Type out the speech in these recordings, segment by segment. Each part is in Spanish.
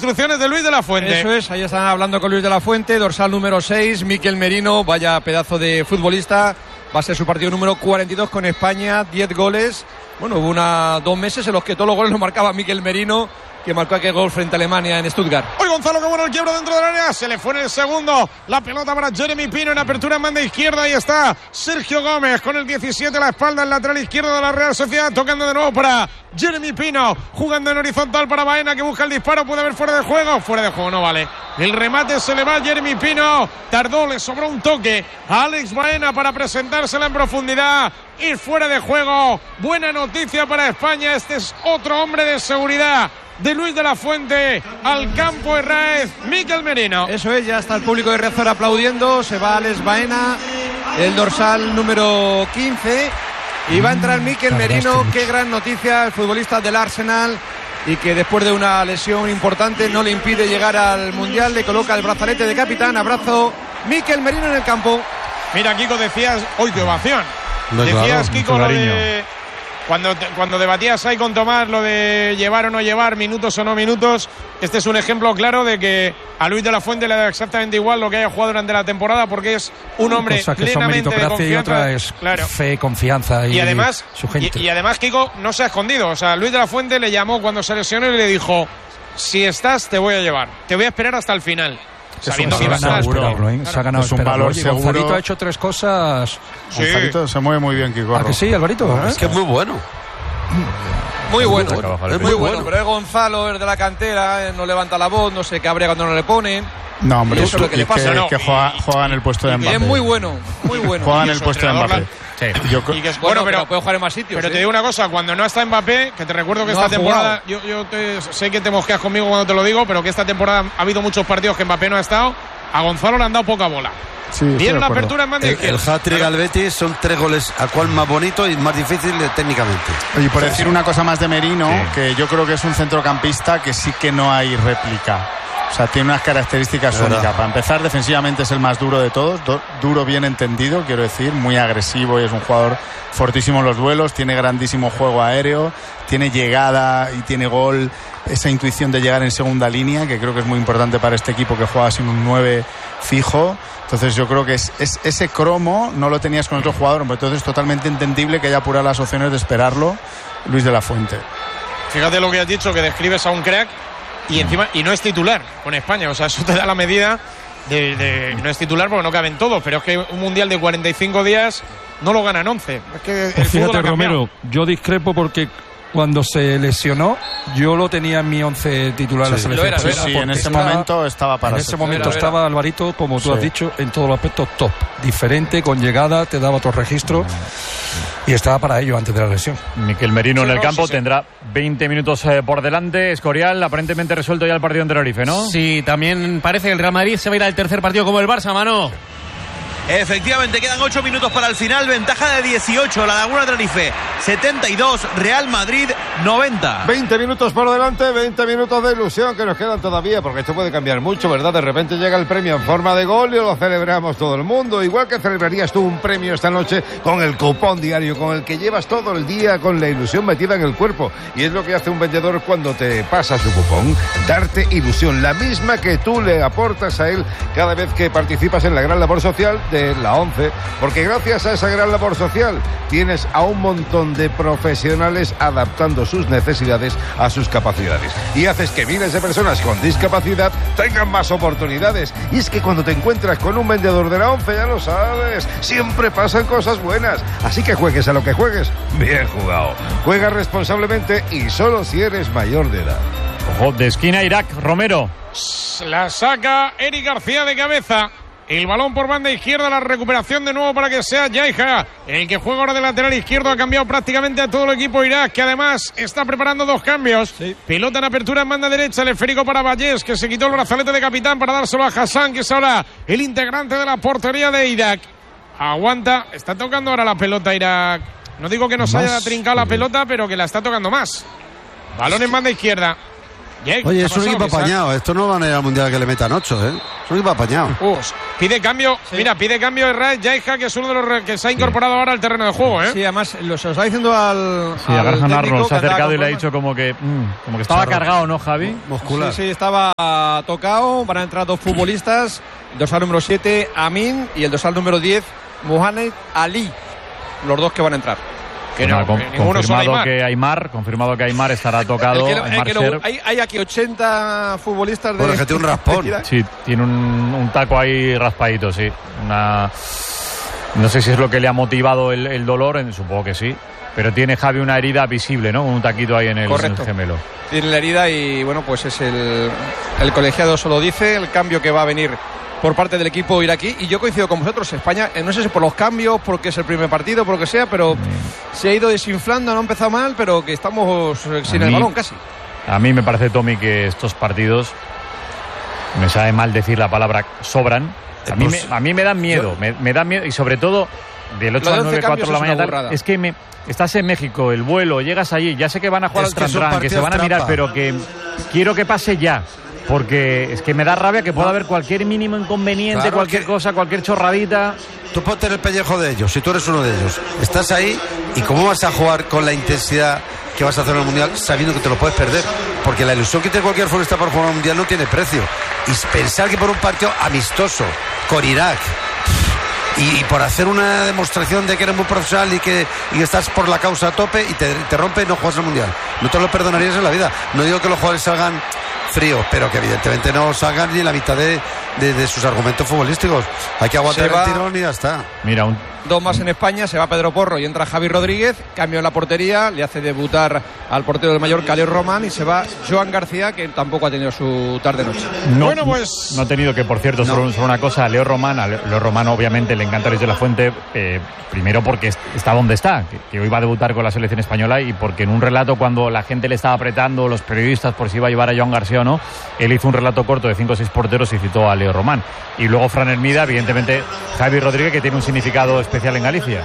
instrucciones de Luis de la Fuente. Eso es, ahí están hablando con Luis de la Fuente, dorsal número 6, Mikel Merino, vaya pedazo de futbolista. Va a ser su partido número 42 con España, 10 goles. Bueno, hubo 2 meses en los que todos los goles los marcaba Mikel Merino, que marcó aquel gol frente a Alemania en Stuttgart. Hoy Gonzalo, que bueno el quiebro dentro del área, se le fue en el segundo, la pelota para Jeremy Pino en apertura en banda izquierda, y está Sergio Gómez con el 17 a la espalda, el lateral izquierdo de la Real Sociedad, tocando de nuevo para Jeremy Pino, jugando en horizontal para Baena, que busca el disparo, puede haber fuera de juego no vale, el remate se le va a Jeremy Pino, tardó, le sobró un toque a Alex Baena para presentársela en profundidad, y fuera de juego. Buena noticia para España, este es otro hombre de seguridad de Luis de la Fuente al campo Herráez, Mikel Merino. Eso es, ya está el público de Riazor aplaudiendo, se va Alex Baena, el dorsal número 15, y va a entrar Mikel Merino. Qué gran noticia, el futbolista del Arsenal, y que después de una lesión importante no le impide llegar al Mundial, le coloca el brazalete de capitán. Abrazo, Mikel Merino en el campo. Mira, Kiko, decías, hoy qué ovación. No, decías, claro, Kiko, lo de cuando debatías ahí con Tomás lo de llevar o no llevar, minutos o no minutos. Este es un ejemplo claro de que a Luis de la Fuente le da exactamente igual lo que haya jugado durante la temporada, porque es un hombre plenamente de confianza. Y otra es fe, confianza y además, su gente. Y además, Kiko, no se ha escondido. O sea, Luis de la Fuente le llamó cuando se lesionó y le dijo: si estás, te voy a llevar, te voy a esperar hasta el final. Sabiendo que iba a estar. Se ha ganado, es un valor seguro. Gonzalito ha hecho 3 cosas. Sí. Gonzalito se mueve muy bien, Kiko. ¿A que sí, Alvarito? Es que es muy bueno. Muy bueno, es muy bueno, pero es Gonzalo, es de la cantera, no levanta la voz, no se cabrea cuando no le ponen. No, hombre, eso es lo que le pasa. Que juega en el puesto de Mbappé. Es muy bueno, muy bueno. Juega en el puesto de Mbappé. Sí. Bueno, pero puede jugar en más sitios. Pero te digo una cosa, cuando no está Mbappé, que te recuerdo que esta temporada, yo sé que te mosqueas conmigo cuando te lo digo, pero que esta temporada ha habido muchos partidos que Mbappé no ha estado, a Gonzalo le han dado poca bola. Sí, bien la apertura en banda izquierda. El hat-trick al Betis son 3 goles, a cual más bonito y más difícil técnicamente. Y por decir una cosa más de Merino, que yo creo que es un centrocampista que sí que no hay réplica. O sea, tiene unas características únicas. Para empezar, defensivamente es el más duro de todos. Duro bien entendido, quiero decir. Muy agresivo y es un jugador fortísimo en los duelos. Tiene grandísimo juego aéreo. Tiene llegada y tiene gol. Esa intuición de llegar en segunda línea, que creo que es muy importante para este equipo que juega sin un 9 fijo. Entonces yo creo que es ese cromo no lo tenías con otro jugador. Entonces es totalmente entendible que haya apurado las opciones de esperarlo Luis de la Fuente. Fíjate lo que has dicho, que describes a un crack y encima no es titular con España. O sea, eso te da la medida de no es titular porque no caben todos, pero es que un mundial de 45 días no lo ganan 11. Es que el fíjate, Romero, yo discrepo porque cuando se lesionó yo lo tenía en mi 11 titular de la selección. Sí, en ese momento estaba para. En ese momento estaba Alvarito, como tú has dicho, en todos los aspectos top, diferente, con llegada, te daba otro registro y estaba para ello antes de la lesión. Mikel Merino en el campo tendrá 20 minutos por delante. Escorial, aparentemente resuelto ya el partido en Tenerife, ¿no? Sí, también parece que el Real Madrid se va a ir al tercer partido como el Barça, Mano. Efectivamente, quedan 8 minutos para el final, ventaja de 18, la Laguna Tenerife 72, Real Madrid 90. 20 minutos por delante, 20 minutos de ilusión que nos quedan todavía, porque esto puede cambiar mucho, ¿verdad? De repente llega el premio en forma de gol y lo celebramos todo el mundo, igual que celebrarías tú un premio esta noche con el cupón diario, con el que llevas todo el día con la ilusión metida en el cuerpo, y es lo que hace un vendedor cuando te pasa su cupón, darte ilusión, la misma que tú le aportas a él cada vez que participas en la gran labor social de la 11, porque gracias a esa gran labor social tienes a un montón de profesionales adaptando sus necesidades a sus capacidades y haces que miles de personas con discapacidad tengan más oportunidades. Y es que cuando te encuentras con un vendedor de la 11, ya lo sabes, siempre pasan cosas buenas, así que juegues a lo que juegues, bien jugado, juega responsablemente y solo si eres mayor de edad. Ojo, de esquina Irak, Romero. La saca Eric García de cabeza. El balón por banda izquierda, la recuperación de nuevo para que sea Yaiha el que juega ahora de lateral izquierdo. Ha cambiado prácticamente a todo el equipo Irak, que además está preparando 2 cambios. Pelota en apertura en banda derecha, el esférico para Vallés, que se quitó el brazalete de capitán para dárselo a Hassan, que es ahora el integrante de la portería de Irak. Aguanta, está tocando ahora la pelota Irak. No digo que nos haya trincado la pelota, pero que la está tocando más. Balón en banda izquierda. Oye, es un equipo apañado. Esto no van a ir al Mundial que le metan 8, ¿eh? Es un equipo apañado. Pide cambio. Sí. Mira, pide cambio Errad Jaija, que es uno de los que se ha incorporado ahora al terreno de juego, ¿eh? Sí, además lo está diciendo al. Sí, a Graham Arnold se ha acercado y le ha dicho como que estaba cargado, ¿no, Javi? Muscular. Sí, estaba tocado. Van a entrar 2 futbolistas. El dorsal número 7, Amin, y el dorsal número 10, Mohamed Ali. Los 2 que van a entrar. Que no, confirmado que Aimar estará tocado. Hay aquí 80 futbolistas de. Bueno, que tiene un raspón. Sí, tiene un taco ahí raspadito, sí. No sé si es lo que le ha motivado el dolor, supongo que sí. Pero tiene Javi una herida visible, ¿no? Un taquito ahí en el gemelo. Tiene la herida y bueno, pues es el colegiado solo dice el cambio que va a venir por parte del equipo iraquí, y yo coincido con vosotros. España, no sé si por los cambios, porque es el primer partido, por lo que sea, pero se ha ido desinflando, no ha empezado mal, pero que estamos sin el balón casi. A mí me parece, Tommy, que estos partidos, me sabe mal decir la palabra, sobran. A mí me dan miedo, me da miedo, y sobre todo del 8 al 9, 4 de la mañana, es que estás en México, el vuelo, llegas allí, ya sé que van a jugar al Tran, que se van a mirar, pero que quiero que pase ya. Porque es que me da rabia que pueda haber cualquier mínimo inconveniente, claro, cualquier cosa, cualquier chorradita. Tú ponte en el pellejo de ellos, si tú eres uno de ellos. Estás ahí, y ¿cómo vas a jugar con la intensidad que vas a hacer en el Mundial sabiendo que te lo puedes perder? Porque la ilusión que tiene cualquier futbolista por jugar al Mundial no tiene precio. Y pensar que por un partido amistoso con Irak y por hacer una demostración de que eres muy profesional y que estás por la causa a tope y te rompe y no juegas al Mundial, no te lo perdonarías en la vida. No digo que los jugadores salgan fríos, pero que evidentemente no salgan ni la mitad de sus argumentos futbolísticos. Hay que aguantar el tirón y ya está. Mira, 2 más en España, se va Pedro Porro y entra Javi Rodríguez, cambio en la portería, le hace debutar al portero del Mallorca, Leo Román, y se va Joan García, que tampoco ha tenido su tarde-noche. No ha tenido, que por cierto, solo una cosa, a Leo Román obviamente le encanta Luis de la Fuente, primero porque está donde está, que hoy va a debutar con la selección española, y porque en un relato, cuando la gente le estaba apretando, los periodistas, por si iba a llevar a Joan García o no, él hizo un relato corto de 5 o 6 porteros y citó a Leo Román. Y luego Fran Hermida, evidentemente Javi Rodríguez, que tiene un significado especial en Galicia.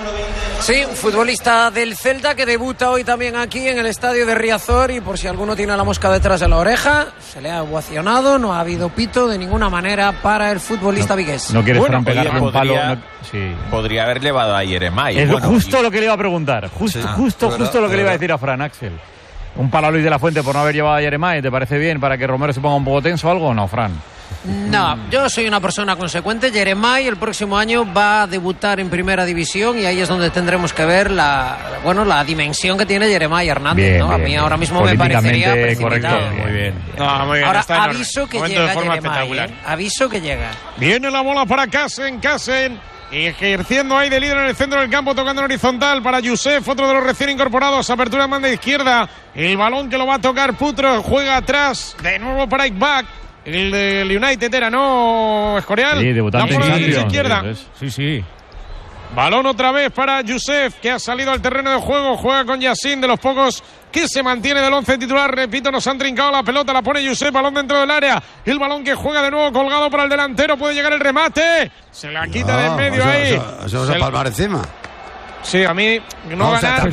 Sí, un futbolista del Celta que debuta hoy también aquí en el estadio de Riazor, y por si alguno tiene la mosca detrás de la oreja, se le ha ovacionado, no ha habido pito de ninguna manera para el futbolista vigués. No quieres pegarle un palo. Podría haber llevado a Yeremay. Es justo lo que le iba a preguntar, justo lo que le iba a decir a Fran, Axel. Un palo a Luis de la Fuente por no haber llevado a Yeremay, ¿te parece bien para que Romero se ponga un poco tenso o algo o no, Fran? No, yo soy una persona consecuente. Yeremay el próximo año va a debutar en Primera División, y ahí es donde tendremos que ver la dimensión que tiene Yeremay Hernández. Bien, ¿no? A mí ahora mismo me parecería precipitado. Correcto, muy bien. No, muy bien. Ahora aviso que llega Yeremay, aviso que llega. Viene la bola para Kassen, ejerciendo ahí de líder en el centro del campo, tocando en horizontal para Youssef, otro de los recién incorporados. Apertura en banda izquierda, el balón que lo va a tocar Putro, juega atrás, de nuevo para Ikbak. El del United era, ¿no, Escorial? Sí, debutante en la izquierda. Sí. Balón otra vez para Youssef, que ha salido al terreno de juego. Juega con Yassin, de los pocos que se mantiene del 11 titular. Repito, nos han trincado la pelota, la pone Youssef, balón dentro del área. El balón que juega de nuevo colgado para el delantero. Puede llegar el remate. Se la quita de en medio ahí. Se va a palmar encima. Sí, a mí no ganar,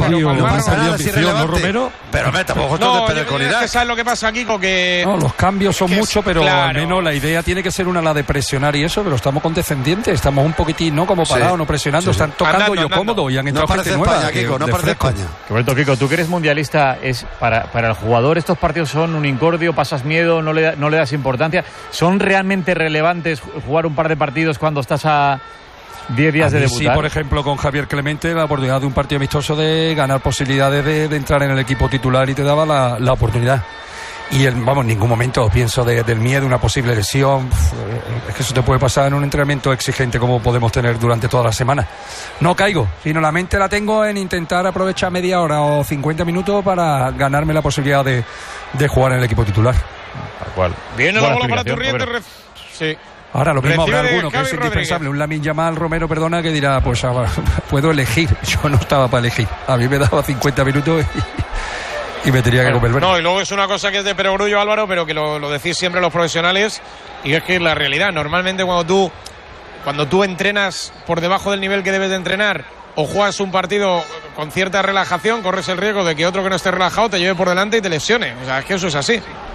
Romero. Pero tampoco depende con Irak. ¿Sabes lo que pasa, Kiko? Que no, los cambios son muchos, pero al menos la idea tiene que ser la de presionar y eso, pero estamos condescendientes, estamos un poquitín, ¿no? Como parados, no presionando, están tocando andando. Cómodo, y han entrado gente nueva. España, Kiko, no parece España. Roberto, Kiko, tú que eres mundialista, es para el jugador estos partidos son un incordio, pasas miedo, no le das importancia. ¿Son realmente relevantes jugar un par de partidos cuando estás a 10 días de debutar? Sí, por ejemplo, con Javier Clemente, la oportunidad de un partido amistoso de ganar posibilidades de entrar en el equipo titular, y te daba la oportunidad. Y en ningún momento pienso del miedo, una posible lesión. Es que eso te puede pasar en un entrenamiento exigente como podemos tener durante toda la semana. No caigo, sino la mente la tengo en intentar aprovechar media hora o 50 minutos para ganarme la posibilidad de jugar en el equipo titular. Tal cual. Viene la bola para Turriente. Sí. Ahora lo mismo habrá alguno que es indispensable, un Lamine Yamal, Romero, que dirá, pues puedo elegir. Yo no estaba para elegir. A mí me daba 50 minutos y me tenía que comer verde. No, y luego es una cosa que es de perogrullo, Álvaro, pero que lo decís siempre los profesionales, y es que la realidad, normalmente cuando tú entrenas por debajo del nivel que debes de entrenar, o juegas un partido con cierta relajación, corres el riesgo de que otro que no esté relajado te lleve por delante y te lesione. O sea, es que eso es así.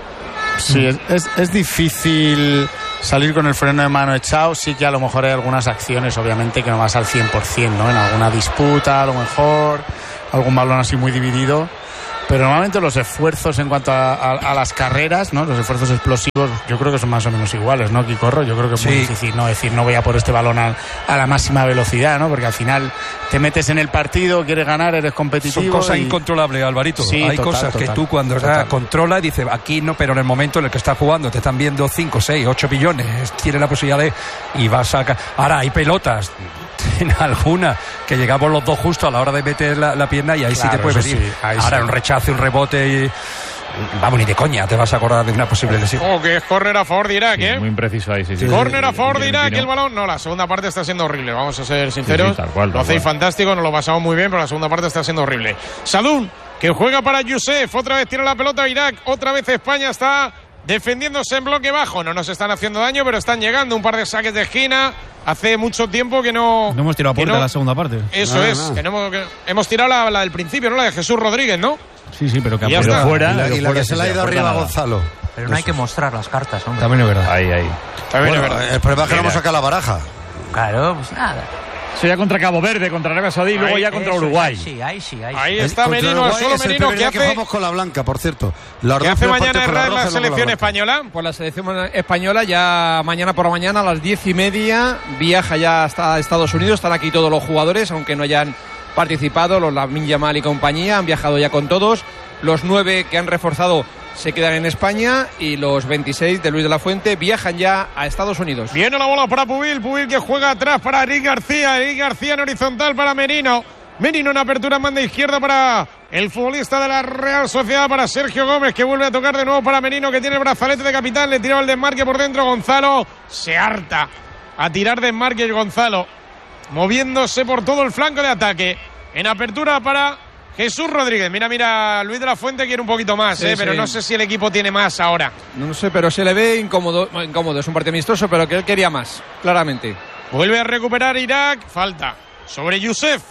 Sí, es difícil salir con el freno de mano echado. Sí que a lo mejor hay algunas acciones, obviamente, que no vas al 100%, ¿no? En alguna disputa, a lo mejor, algún balón así muy dividido. Pero normalmente los esfuerzos en cuanto a las carreras, ¿no? Los esfuerzos explosivos, yo creo que son más o menos iguales, ¿no, Quicorro? Yo creo que es muy difícil, ¿no? Decir, no voy a por este balón a la máxima velocidad, ¿no? Porque al final te metes en el partido, quieres ganar, eres competitivo. Son cosas incontrolables, Alvarito. Sí, hay total, cosas que tú cuando controlas y dices, aquí no, pero en el momento en el que estás jugando te están viendo 5, 6, 8 billones, tienes la posibilidad de... y vas a... Ahora, hay pelotas... en alguna que llegamos los dos justo a la hora de meter la pierna y ahí claro, sí te puede venir. Sí, ahora sí. Un rechazo, un rebote y... Vamos, ni de coña te vas a acordar de una posible lesión. Que es córner a favor de Irak, sí, muy impreciso ahí, sí. Córner a favor de Irak, el balón. No, la segunda parte está siendo horrible, vamos a ser sinceros. Tal cual, lo hacéis fantástico, nos lo pasamos muy bien, pero la segunda parte está siendo horrible. Sadún, que juega para Youssef, otra vez tira la pelota a Irak, otra vez España está defendiéndose en bloque bajo. No nos están haciendo daño, pero están llegando un par de saques de esquina. Hace mucho tiempo que no hemos tirado a puerta la segunda parte. Eso es. Que hemos tirado la del principio, ¿no? La de Jesús Rodríguez, ¿no? Sí, pero que ya está. Fuera, y la que se le ha ido arriba a Gonzalo. Pero no hay que mostrar las cartas, hombre. También es verdad. Ahí. También es verdad. El problema es que no hemos sacado la baraja. Claro, pues nada. Eso ya contra Cabo Verde, contra Arabia Saudí y luego ya contra Uruguay. Ahí está Merino, el solo Merino que hace... jugamos con la blanca, por cierto. ¿Qué hace mañana en la selección española? Pues la selección española ya mañana por la mañana a las 10:30 viaja ya hasta Estados Unidos. Están aquí todos los jugadores, aunque no hayan participado. Los Lamine Yamal y compañía han viajado ya con todos. Los 9 que han reforzado se quedan en España y los 26 de Luis de la Fuente viajan ya a Estados Unidos. Viene la bola para Pubil que juega atrás para Eric García en horizontal para Merino en apertura en banda izquierda para el futbolista de la Real Sociedad, para Sergio Gómez, que vuelve a tocar de nuevo para Merino, que tiene el brazalete de capitán, le tiraba el desmarque por dentro. Gonzalo se harta a tirar desmarque, Gonzalo moviéndose por todo el flanco de ataque, en apertura para Jesús Rodríguez. Mira, Luis de la Fuente quiere un poquito más, pero no sé si el equipo tiene más ahora. No sé, pero se le ve incómodo. Es un partido amistoso, pero que él quería más, claramente. Vuelve a recuperar Irak, falta sobre Youssef.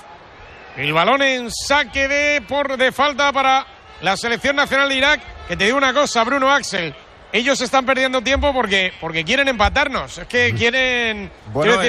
El balón en saque de falta para la selección nacional de Irak. Que te digo una cosa, Bruno, Axel. Ellos están perdiendo tiempo porque quieren empatarnos. Es que quieren... Bueno,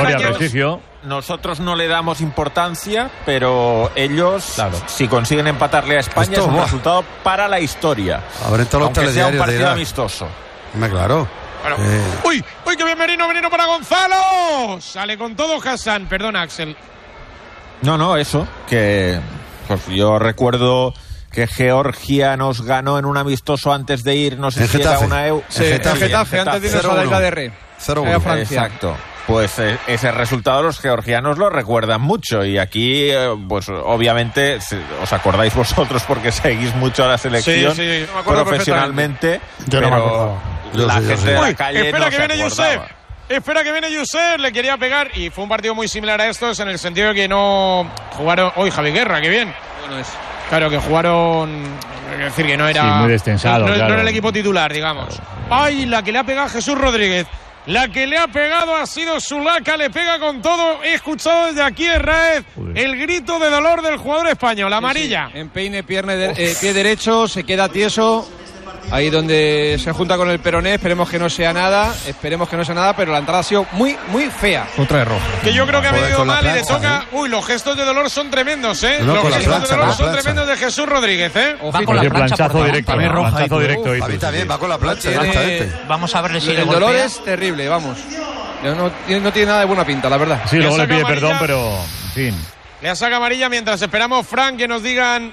nosotros no le damos importancia, pero ellos, claro, si consiguen empatarle a España, es un resultado para la historia. Aunque sea un partido amistoso. Claro. Bueno. ¡Uy, qué bien Merino para Gonzalo! Sale con todo Hassan. Perdona, Axel. No, eso. Que pues yo recuerdo que Georgia nos ganó en un amistoso antes de ir, no sé si era una EU. Sí, en Getafe, antes de irnos a la KDR. 0-1. Exacto. Pues ese resultado los georgianos lo recuerdan mucho y aquí, pues obviamente, os acordáis vosotros porque seguís mucho a la selección profesionalmente, yo no me acuerdo. La gente de la calle espera no que se viene acordaba. Espera que viene Youssef, le quería pegar y fue un partido muy similar a estos en el sentido de que no jugaron... Javi Guerra, qué bien. Claro, que jugaron... Es decir, que no era... Sí, muy destensado, no era el equipo titular, digamos. ¡Ay, la que le ha pegado Jesús Rodríguez! La que le ha pegado ha sido Zulaika, le pega con todo. He escuchado desde aquí en Raed el grito de dolor del jugador español, amarilla. Sí. Empeine, pie derecho, se queda tieso. Ahí donde se junta con el peroné, esperemos que no sea nada, pero la entrada ha sido muy, muy fea. Otra de roja. Que yo creo que ha venido mal y le toca... Los gestos de dolor son tremendos, los gestos de dolor son tremendos de Jesús Rodríguez, Va con la plancha planchazo directo, planchazo directo. También va con la plancha. Vamos a verle si el dolor es terrible, vamos. No tiene nada de buena pinta, la verdad. Sí, luego le pide perdón, pero en fin. Le saca amarilla mientras esperamos, Frank, que nos digan...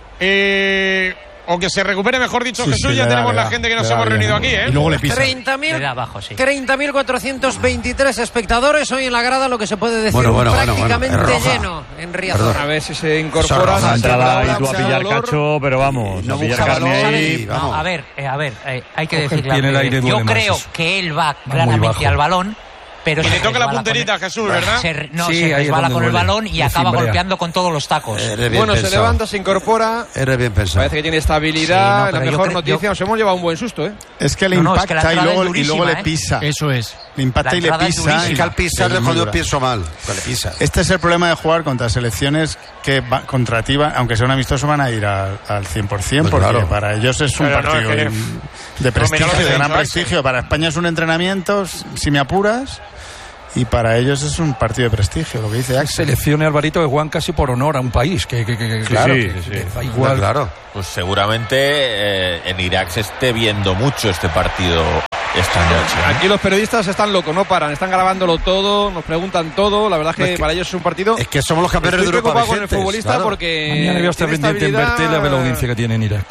o que se recupere, mejor dicho, Jesús. Ya tenemos la gente que nos hemos reunido aquí, Y luego le pisa. 30.423 espectadores hoy en la grada, lo que se puede decir prácticamente lleno en Riazor. A ver si se incorpora. La entrada y tú a pillar cacho, pero vamos, a pillar carne ahí. A ver, hay que decir claramente. Yo creo que él va claramente al balón. Pero y le toca la punterita a Jesús, ¿verdad? Se resbala con el balón y acaba golpeando con todos los tacos. Se levanta, se incorpora. Eres bien pensado. Parece que tiene estabilidad. La mejor noticia, nos hemos llevado un buen susto, Es que le impacta y luego le pisa. Eso es. Le impacta y le pisa. Y que al pisarle cuando yo pienso mal. Le pisa. Este es el problema de jugar contra selecciones que contra ti, aunque sea un amistoso, van a ir al 100%, porque para ellos es un partido De prestigio, de gran prestigio. Para España es un entrenamiento, si me apuras, y para ellos es un partido de prestigio, lo que dice Axel. Seleccione Alvarito de Juan casi por honor a un país que claro, que da igual. Claro. Pues seguramente en Irak se esté viendo mucho este partido esta noche. Aquí los periodistas están locos, no paran, están grabándolo todo, nos preguntan todo. La verdad es que para ellos es un partido. Es que somos los campeones de Europa. Estoy preocupado con el futbolista porque. Mañana voy a estar pendiente en verte la audiencia que tiene en Irak.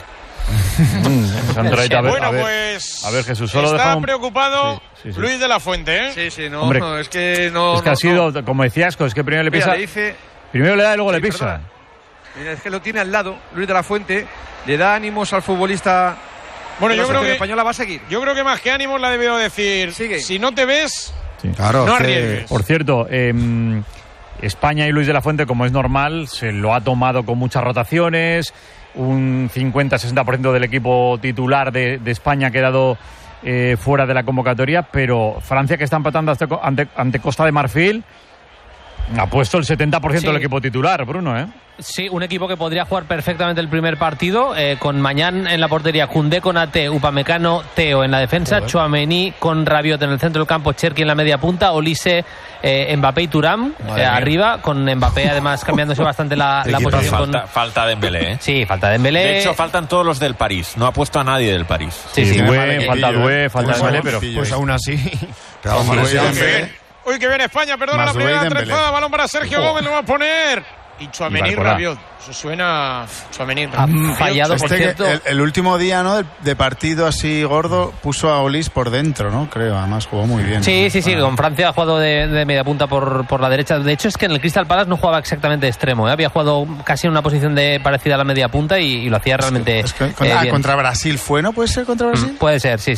Bueno, pues a ver, Jesús, solo está preocupado Luis de la Fuente, ¿eh? Sí, no, hombre, no, es que no. Es que ha sido, como decía Asco, es que primero le pisa. Mira, le dice, primero le da y luego le pisa. Mira, es que lo tiene al lado, Luis de la Fuente, le da ánimos al futbolista. Bueno, yo creo que española va a seguir. Yo creo que más que ánimos la ha debido decir. Sigue. Si no te ves, claro, no arriesgues. Por cierto, España y Luis de la Fuente, como es normal, se lo ha tomado con muchas rotaciones. Un 50-60% del equipo titular de España ha quedado fuera de la convocatoria, pero Francia, que está empatando ante Costa de Marfil, ha puesto el 70% del equipo titular, Bruno, ¿eh? Sí, un equipo que podría jugar perfectamente el primer partido, con Mañán en la portería, Koundé con Ate, Upamecano, Teo en la defensa, Tchouaméni con Rabiot en el centro del campo, Cherki en la media punta, Olise, Mbappé y Thuram arriba, con Mbappé además cambiándose bastante la posición. Falta Dembélé, ¿eh? Sí, falta Dembélé. De hecho, faltan todos los del París. No ha puesto a nadie del París. Sí. Falta Doué, falta Dembélé, pero pues aún así. Uy, que viene España, perdona la primera trenzada, balón para Sergio Gómez, lo va a poner. Y Tchouaméni Rabiot. Eso suena Tchouaméni Rabiot. Fallado, por cierto. El último día, ¿no? De partido así gordo, puso a Olis por dentro, ¿no? Creo, además jugó muy bien. Sí, con Francia ha jugado de media punta por la derecha. De hecho, es que en el Crystal Palace no jugaba exactamente de extremo, ¿eh? Había jugado casi en una posición parecida a la media punta y lo hacía realmente bien. Contra Brasil fue, ¿no? ¿Puede ser contra Brasil? Puede ser, sí.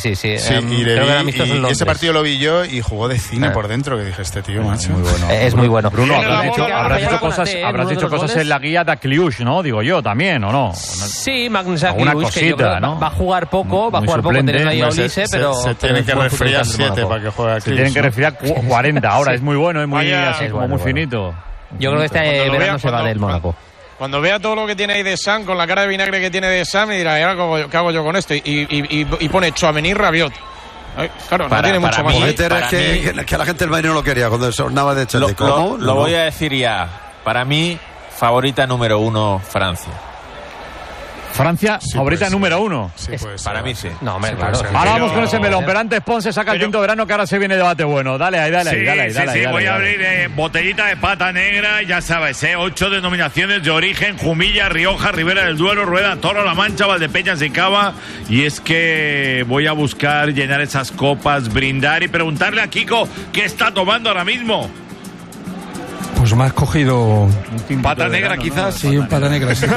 Y ese partido lo vi yo y jugó de cine por dentro, que dije, este tío, macho. Muy bueno. Es muy bueno. Bruno, habrás dicho cosas en la guía de Kliush, ¿no? Digo yo, también, ¿o no? Sí, Magnus Alguna Kliush, cosita, que yo creo ¿no? va a jugar poco, teniendo ahí a Olise, pero... Se tienen que resfriar 7 para que juegue a Kliush. Se tienen que resfriar 40, ahora es muy bueno, es muy así, como muy finito. Yo creo que este verano se va del Mónaco. Cuando vea todo lo que tiene ahí de Sam, con la cara de vinagre que tiene de Sam, y dirá, ¿y ahora qué hago yo con esto? Y pone Tchouaméni Rabiot. Claro, no tiene mucho más. Que la gente del Bayern no lo quería cuando sonaba de hecho. Lo voy a decir ya. Para mí, favorita número 1, Francia. Francia, favorita número 1. Sí, para mí sí. No, hombre, claro. Ahora vamos con ese melón, pero antes Ponce saca el quinto verano, que ahora se viene debate bueno. Dale ahí. Voy a abrir botellita de pata negra, ya sabes, 8 denominaciones de origen: Jumilla, Rioja, Ribera del Duero, Rueda, Toro, La Mancha, Valdepeñas y Cava. Y es que voy a buscar llenar esas copas, brindar y preguntarle a Kiko qué está tomando ahora mismo. Pues me has cogido... ¿Pata negra quizás? Sí, pata negra. Sí,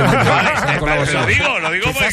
lo digo porque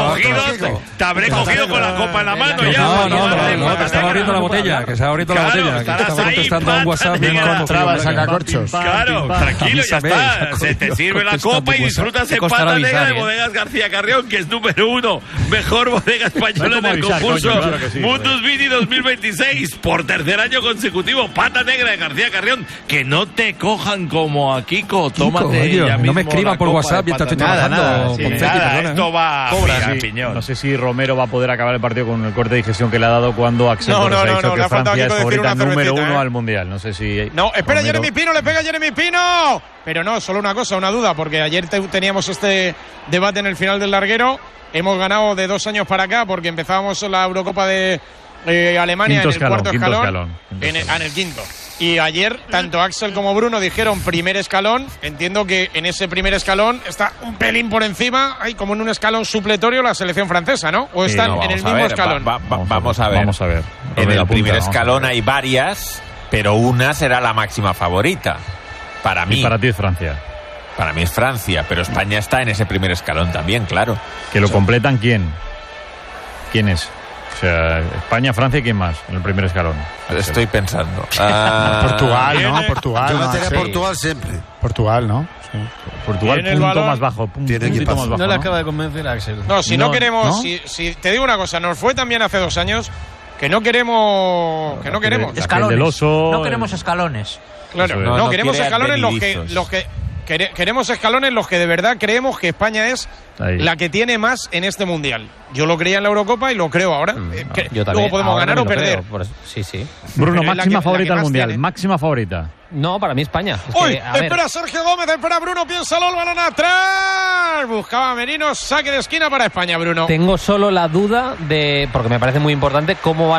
te habré cogido con la copa en la mano ya. No, te estaba abriendo la botella, que se ha abierto la botella. Que estaba contestando a un WhatsApp. Sacacorchos. Claro, tranquilo, ya está. Se te sirve la copa y disfrutas en pata negra de Bodegas García Carrión, que es número 1. Mejor bodega española del concurso Mundus Vini 2026. Por tercer año consecutivo, pata negra de García Carrión. Que no te cojan como a Kiko, tómate ya mismo. No me escriban por WhatsApp y estoy trabajando. Esto va a piñón. No sé si Romero va a poder acabar el partido con el corte de digestión que le ha dado cuando Axel Torres ha dicho que Francia es favorita número 1 al Mundial. No sé si... No, espera, Jeremy Pino, le pega Jeremy Pino. Pero no, solo una cosa, una duda, porque ayer teníamos este debate en el final del larguero. Hemos ganado de 2 años para acá porque empezábamos la Eurocopa de Alemania en el cuarto escalón. En el quinto. Y ayer, tanto Axel como Bruno dijeron primer escalón. Entiendo que en ese primer escalón está un pelín por encima, hay como en un escalón supletorio la selección francesa, ¿no? ¿O están en el mismo escalón? Vamos a ver. En el primer escalón hay varias, pero una será la máxima favorita. Para mí. Y para ti es Francia. Para mí es Francia, pero España está en ese primer escalón también, claro. ¿Que lo completan quién? ¿Quién es? O sea, España, Francia y quién más en el primer escalón. Estoy pensando. Portugal, ¿no? Portugal. Yo metería Portugal siempre. Portugal, ¿no? Sí. Portugal punto más bajo. No le acaba de convencer a Axel. No, si no queremos... ¿no? Si te digo una cosa, nos fue también hace 2 años que no queremos... Escalones. No queremos escalones. Claro, no queremos escalones los que queremos escalones los que de verdad creemos que España es la que tiene más en este Mundial. Yo lo creía en la Eurocopa y lo creo ahora. Yo también. Luego podemos ganar o perder. Sí. Bruno, máxima favorita al Mundial. Máxima favorita. No, para mí España. ¡Uy! Espera Sergio Gómez, espera Bruno, piénsalo, el balón atrás. Buscaba Merino, saque de esquina para España, Bruno. Tengo solo la duda porque me parece muy importante, cómo van